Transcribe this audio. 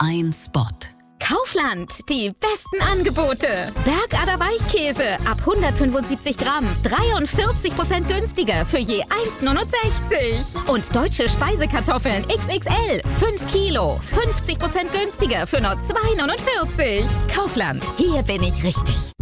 ein Spot. Kaufland, die besten Angebote. Bergader Weichkäse ab 175 Gramm, 43% günstiger für je 1,69. Und deutsche Speisekartoffeln XXL, 5 Kilo, 50% günstiger für nur 2,49. Kaufland, hier bin ich richtig.